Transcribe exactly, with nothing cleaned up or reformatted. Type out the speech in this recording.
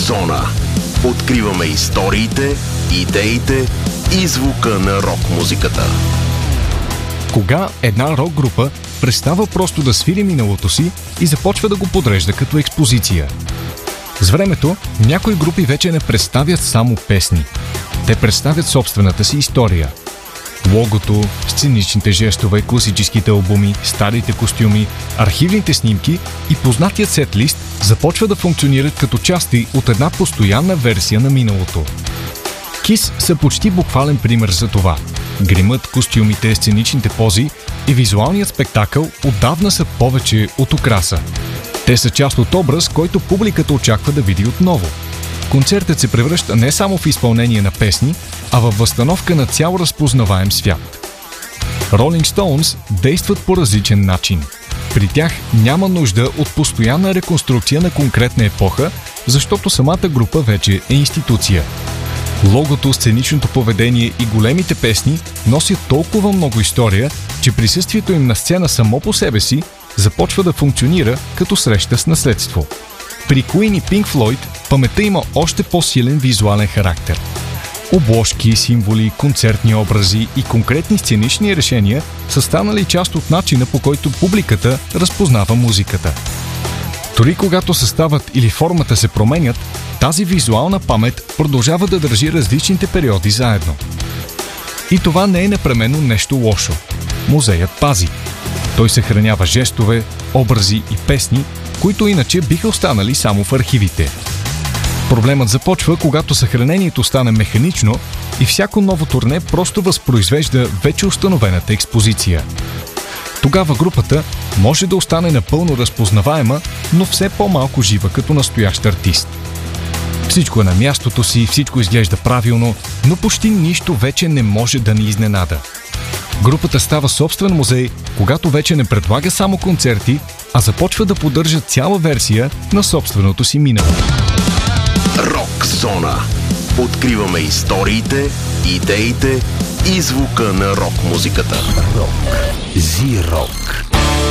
Зона. Откриваме историите, идеите и звука на рок-музиката. Кога една рок-група престава просто да свири миналото си и започва да го подрежда като експозиция? С времето някои групи вече не представят само песни. Те представят собствената си история. Логото, сценичните жестове, класическите албуми, старите костюми, архивните снимки и познатият сет-лист започва да функционират като части от една постоянна версия на миналото. Кис са почти буквален пример за това. Гримът, костюмите, сценичните пози и визуалният спектакъл отдавна са повече от украса. Те са част от образ, който публиката очаква да види отново. Концертът се превръща не само в изпълнение на песни, а във възстановка на цял разпознаваем свят. Rolling Stones действат по различен начин. При тях няма нужда от постоянна реконструкция на конкретна епоха, защото самата група вече е институция. Логото, сценичното поведение и големите песни носят толкова много история, че присъствието им на сцена само по себе си започва да функционира като среща с наследство. При Queen и Pink Floyd паметта има още по-силен визуален характер. Обложки, символи, концертни образи и конкретни сценични решения са станали част от начина, по който публиката разпознава музиката. Дори когато съставът или формата се променят, тази визуална памет продължава да държи различните периоди заедно. И това не е непременно нещо лошо. Музеят пази. Той съхранява жестове, образи и песни, които иначе биха останали само в архивите. Проблемът започва, когато съхранението стане механично и всяко ново турне просто възпроизвежда вече установената експозиция. Тогава групата може да остане напълно разпознаваема, но все по-малко жива като настоящ артист. Всичко е на мястото си, всичко изглежда правилно, но почти нищо вече не може да ни изненада. Групата става собствен музей, когато вече не предлага само концерти, а започва да поддържа цяла версия на собственото си минало. Рок Зона. Откриваме историите, идеите и звука на рок-музиката. Рок. Зи-рок.